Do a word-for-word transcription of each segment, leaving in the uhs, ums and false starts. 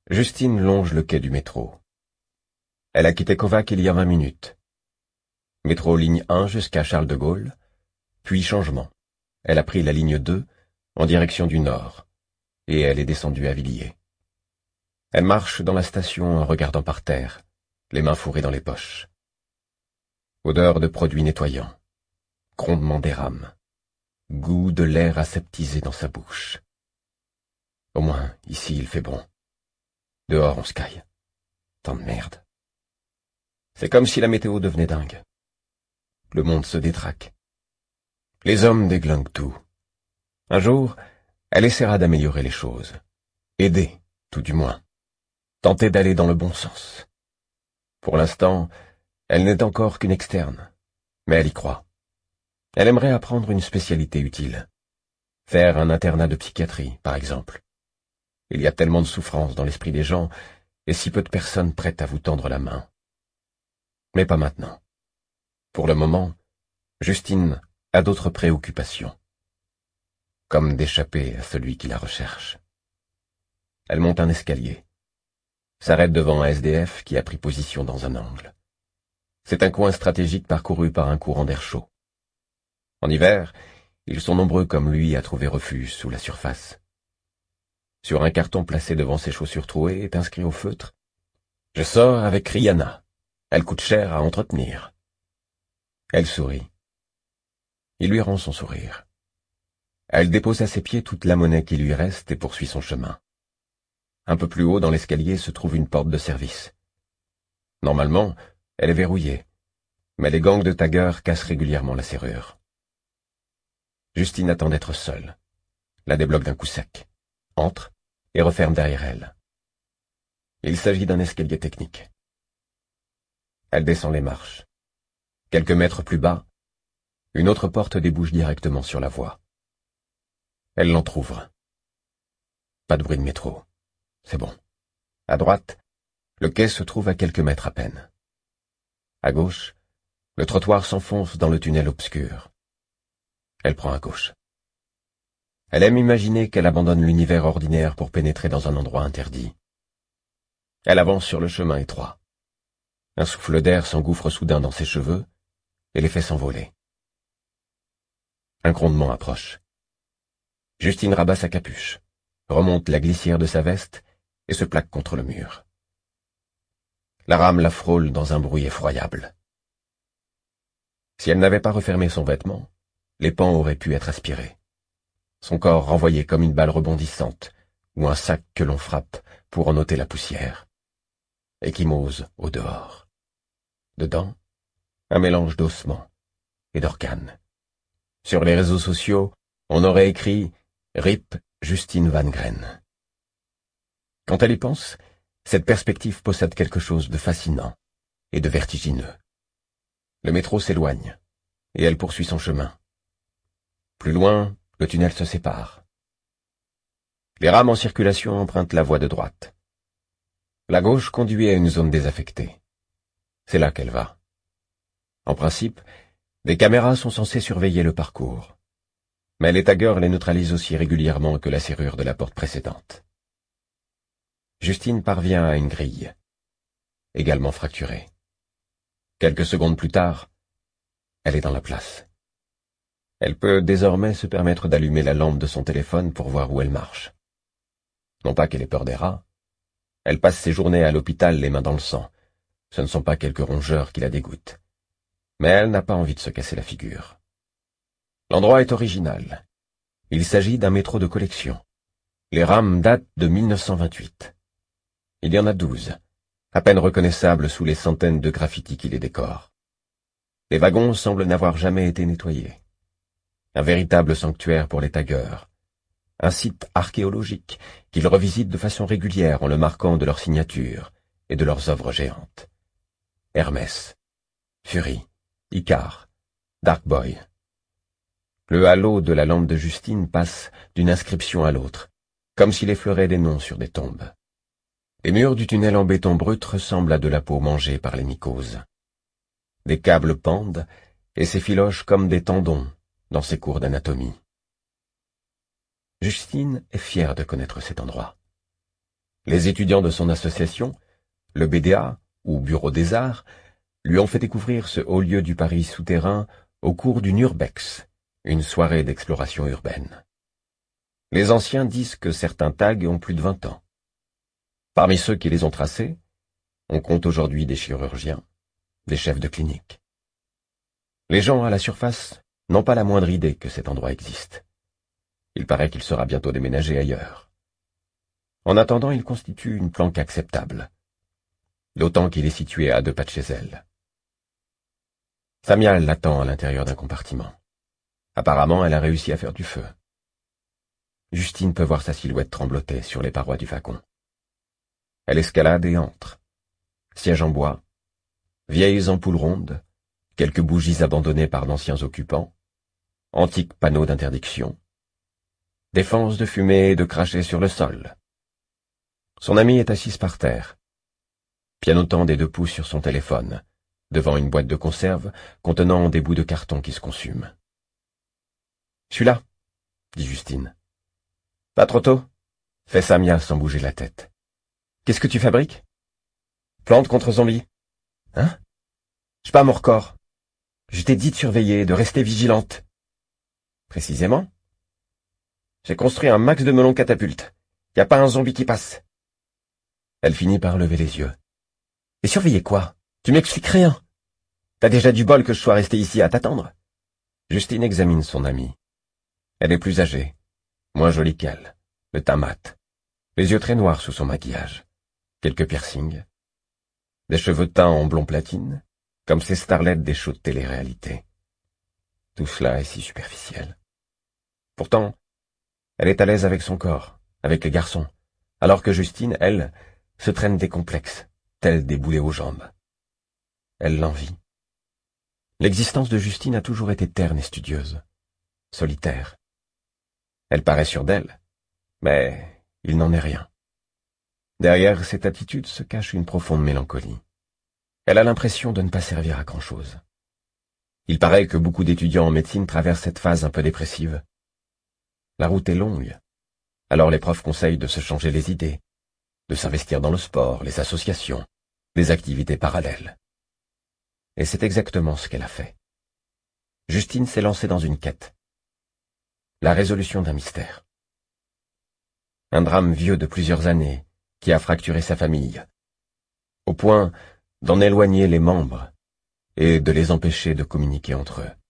Justine longe le quai du métro. Elle a quitté Kovac il y a vingt minutes. Métro ligne un jusqu'à Charles de Gaulle, puis changement. Elle a pris la ligne deux en direction du nord, et elle est descendue à Villiers. Elle marche dans la station en regardant par terre, les mains fourrées dans les poches. Odeur de produits nettoyants, grondement des rames, goût de l'air aseptisé dans sa bouche. Au moins, ici, il fait bon. Dehors, on se caille. Tant de merde. C'est comme si la météo devenait dingue. Le monde se détraque. Les hommes déglinguent tout. Un jour, elle essaiera d'améliorer les choses. Aider, tout du moins. Tenter d'aller dans le bon sens. Pour l'instant, elle n'est encore qu'une externe, mais elle y croit. Elle aimerait apprendre une spécialité utile. Faire un internat de psychiatrie, par exemple. Il y a tellement de souffrance dans l'esprit des gens, et si peu de personnes prêtes à vous tendre la main. Mais pas maintenant. Pour le moment, Justine a d'autres préoccupations. Comme d'échapper à celui qui la recherche. Elle monte un escalier. S'arrête devant un S D F qui a pris position dans un angle. C'est un coin stratégique parcouru par un courant d'air chaud. En hiver, ils sont nombreux comme lui à trouver refuge sous la surface. Sur un carton placé devant ses chaussures trouées est inscrit au feutre « Je sors avec Rihanna. Elle coûte cher à entretenir. » Elle sourit. Il lui rend son sourire. Elle dépose à ses pieds toute la monnaie qui lui reste et poursuit son chemin. Un peu plus haut dans l'escalier se trouve une porte de service. Normalement, elle est verrouillée, mais les gangs de taggeurs cassent régulièrement la serrure. Justine attend d'être seule, la débloque d'un coup sec, entre et referme derrière elle. Il s'agit d'un escalier technique. Elle descend les marches. Quelques mètres plus bas, une autre porte débouche directement sur la voie. Elle l'entrouvre. Pas de bruit de métro. C'est bon. À droite, le quai se trouve à quelques mètres à peine. À gauche, le trottoir s'enfonce dans le tunnel obscur. Elle prend à gauche. Elle aime imaginer qu'elle abandonne l'univers ordinaire pour pénétrer dans un endroit interdit. Elle avance sur le chemin étroit. Un souffle d'air s'engouffre soudain dans ses cheveux et les fait s'envoler. Un grondement approche. Justine rabat sa capuche, remonte la glissière de sa veste et se plaque contre le mur. La rame la frôle dans un bruit effroyable. Si elle n'avait pas refermé son vêtement, les pans auraient pu être aspirés. Son corps renvoyé comme une balle rebondissante ou un sac que l'on frappe pour en ôter la poussière. Échymose au dehors. Dedans, un mélange d'ossements et d'organes. Sur les réseaux sociaux, on aurait écrit « R I P Justine Van Gren ». Quand elle y pense, cette perspective possède quelque chose de fascinant et de vertigineux. Le métro s'éloigne, et elle poursuit son chemin. Plus loin, le tunnel se sépare. Les rames en circulation empruntent la voie de droite. La gauche conduit à une zone désaffectée. C'est là qu'elle va. En principe, des caméras sont censées surveiller le parcours. Mais les taggeurs les neutralisent aussi régulièrement que la serrure de la porte précédente. Justine parvient à une grille, également fracturée. Quelques secondes plus tard, elle est dans la place. Elle peut désormais se permettre d'allumer la lampe de son téléphone pour voir où elle marche. Non pas qu'elle ait peur des rats. Elle passe ses journées à l'hôpital les mains dans le sang. Ce ne sont pas quelques rongeurs qui la dégoûtent. Mais elle n'a pas envie de se casser la figure. L'endroit est original. Il s'agit d'un métro de collection. Les rames datent de mille neuf cent vingt-huit. Il y en a douze, à peine reconnaissables sous les centaines de graffitis qui les décorent. Les wagons semblent n'avoir jamais été nettoyés. Un véritable sanctuaire pour les taggeurs. Un site archéologique qu'ils revisitent de façon régulière en le marquant de leur signature et de leurs œuvres géantes. Hermès, Fury, Icare, Dark Boy. Le halo de la lampe de Justine passe d'une inscription à l'autre, comme s'il effleurait des noms sur des tombes. Les murs du tunnel en béton brut ressemblent à de la peau mangée par les mycoses. Des câbles pendent et s'effilochent comme des tendons dans ses cours d'anatomie. Justine est fière de connaître cet endroit. Les étudiants de son association, le B D A, ou Bureau des Arts, lui ont fait découvrir ce haut lieu du Paris souterrain au cours d'une urbex, une soirée d'exploration urbaine. Les anciens disent que certains tags ont plus de vingt ans. Parmi ceux qui les ont tracés, on compte aujourd'hui des chirurgiens, des chefs de clinique. Les gens à la surface n'ont pas la moindre idée que cet endroit existe. Il paraît qu'il sera bientôt déménagé ailleurs. En attendant, il constitue une planque acceptable, d'autant qu'il est situé à deux pas de chez elle. Samia l'attend à l'intérieur d'un compartiment. Apparemment, elle a réussi à faire du feu. Justine peut voir sa silhouette trembloter sur les parois du wagon. Elle escalade et entre. Siège en bois, vieilles ampoules rondes, quelques bougies abandonnées par d'anciens occupants, antiques panneaux d'interdiction, défense de fumer et de cracher sur le sol. Son amie est assise par terre, pianotant des deux pouces sur son téléphone, devant une boîte de conserve contenant des bouts de carton qui se consument. « Je suis là, » dit Justine. « Pas trop tôt ?» fait Samia sans bouger la tête. « Qu'est-ce que tu fabriques ?»« Plantes contre zombies. »« Hein ?»« Je pas mon record. Je t'ai dit de surveiller, de rester vigilante. »« Précisément. »« J'ai construit un max de melons catapultes. Y a pas un zombie qui passe. » Elle finit par lever les yeux. « Et surveiller quoi? Tu m'expliques rien. T'as déjà du bol que je sois resté ici à t'attendre. » Justine examine son amie. Elle est plus âgée, moins jolie qu'elle, le teint mat, les yeux très noirs sous son maquillage, quelques piercings, des cheveux teints en blond platine, comme ces starlettes des shows de télé-réalité. Tout cela est si superficiel. Pourtant, elle est à l'aise avec son corps, avec les garçons, alors que Justine, elle, se traîne des complexes, tels des boulets aux jambes. Elle l'envie. L'existence de Justine a toujours été terne et studieuse, solitaire. Elle paraît sûre d'elle, mais il n'en est rien. Derrière cette attitude se cache une profonde mélancolie. Elle a l'impression de ne pas servir à grand-chose. Il paraît que beaucoup d'étudiants en médecine traversent cette phase un peu dépressive. La route est longue, alors les profs conseillent de se changer les idées, de s'investir dans le sport, les associations, les activités parallèles. Et c'est exactement ce qu'elle a fait. Justine s'est lancée dans une quête. La résolution d'un mystère. Un drame vieux de plusieurs années qui a fracturé sa famille, au point d'en éloigner les membres et de les empêcher de communiquer entre eux.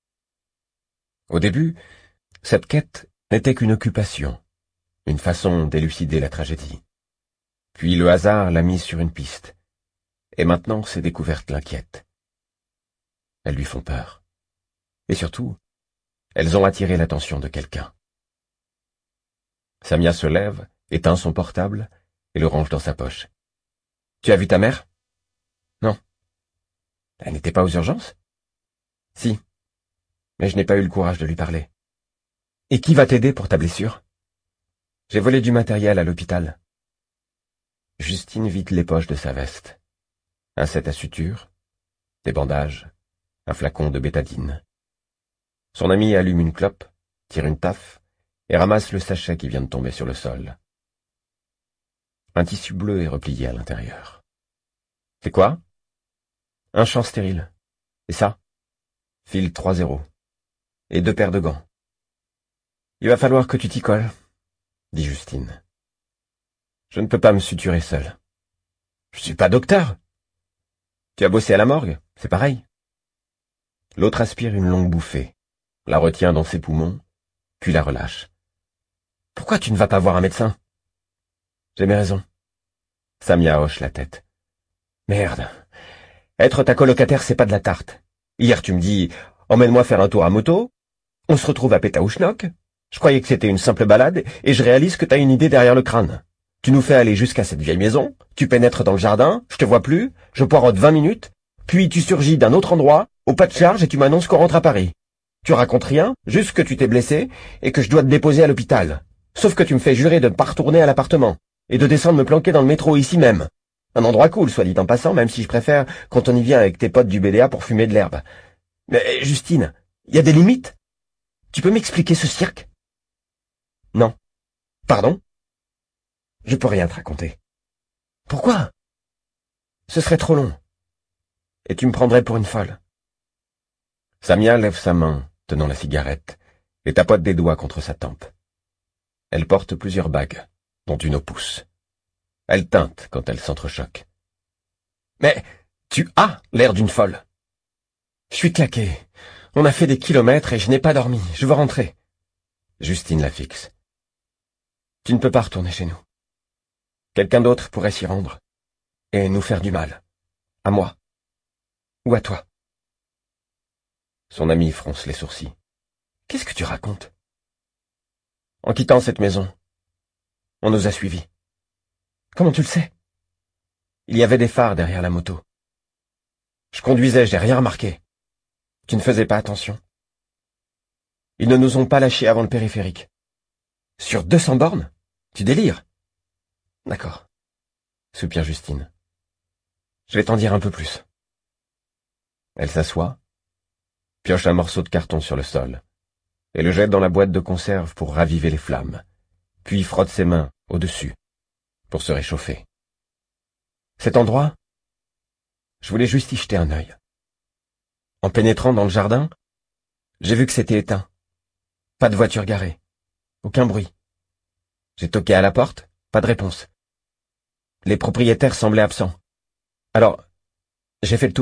Au début, cette quête n'était qu'une occupation, une façon d'élucider la tragédie. Puis le hasard l'a mise sur une piste, et maintenant ses découvertes l'inquiètent. Elles lui font peur. Et surtout, elles ont attiré l'attention de quelqu'un. Samia se lève, éteint son portable et le range dans sa poche. « Tu as vu ta mère ?»« Non. »« Elle n'était pas aux urgences ?»« Si. Mais je n'ai pas eu le courage de lui parler. »« Et qui va t'aider pour ta blessure ?»« J'ai volé du matériel à l'hôpital. » Justine vide les poches de sa veste. Un set à suture, des bandages, un flacon de bétadine. Son ami allume une clope, tire une taffe et ramasse le sachet qui vient de tomber sur le sol. Un tissu bleu est replié à l'intérieur. « C'est quoi ?»« Un champ stérile. Et ça ? File trois zéro. Et deux paires de gants. »« Il va falloir que tu t'y colles, » dit Justine. « Je ne peux pas me suturer seul. Je suis pas docteur. Tu as bossé à la morgue, c'est pareil. » L'autre aspire une longue bouffée, la retient dans ses poumons, puis la relâche. « Pourquoi tu ne vas pas voir un médecin ?»« J'ai mes raisons. » Samia hoche la tête. « Merde. Être ta colocataire, c'est pas de la tarte. Hier, tu me dis « Emmène-moi faire un tour à moto ». On se retrouve à Pétaouchnok. Je croyais que c'était une simple balade, et je réalise que t'as une idée derrière le crâne. Tu nous fais aller jusqu'à cette vieille maison, tu pénètres dans le jardin, je te vois plus, je poireaute vingt minutes, puis tu surgis d'un autre endroit, au pas de charge, et tu m'annonces qu'on rentre à Paris. Tu racontes rien, juste que tu t'es blessé et que je dois te déposer à l'hôpital. Sauf que tu me fais jurer de ne pas retourner à l'appartement et de descendre me planquer dans le métro ici même. Un endroit cool, soit dit en passant, même si je préfère quand on y vient avec tes potes du B D A pour fumer de l'herbe. Mais Justine, il y a des limites. Tu peux m'expliquer ce cirque ? Non. Pardon ? Je peux rien te raconter. Pourquoi? Ce serait trop long. Et tu me prendrais pour une folle. Samia lève sa main, tenant la cigarette, et tapote des doigts contre sa tempe. Elle porte plusieurs bagues, dont une au pouce. Elle teinte quand elle s'entrechoque. Mais tu as l'air d'une folle. Je suis claqué. On a fait des kilomètres et je n'ai pas dormi. Je veux rentrer. Justine la fixe. Tu ne peux pas retourner chez nous. Quelqu'un d'autre pourrait s'y rendre et nous faire du mal. À moi. Ou à toi. Son ami fronce les sourcils. Qu'est-ce que tu racontes? En quittant cette maison, on nous a suivis. Comment tu le sais? Il y avait des phares derrière la moto. Je conduisais, j'ai rien remarqué. Tu ne faisais pas attention. Ils ne nous ont pas lâchés avant le périphérique. Sur deux cents bornes? Tu délires? D'accord, soupire Justine. Je vais t'en dire un peu plus. Elle s'assoit, pioche un morceau de carton sur le sol, et le jette dans la boîte de conserve pour raviver les flammes, puis frotte ses mains au-dessus, pour se réchauffer. Cet endroit, je voulais juste y jeter un œil. En pénétrant dans le jardin, j'ai vu que c'était éteint. Pas de voiture garée. Aucun bruit. J'ai toqué à la porte, pas de réponse. Les propriétaires semblaient absents. Alors, j'ai fait le tour.